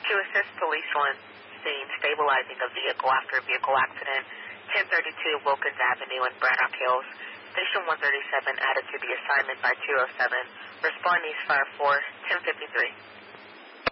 To assist police on scene, stabilizing a vehicle after a vehicle accident, 1032 Wilkins Avenue in Braddock Hills. Station 137 added to the assignment by 207. Respond East Fire Force 1053.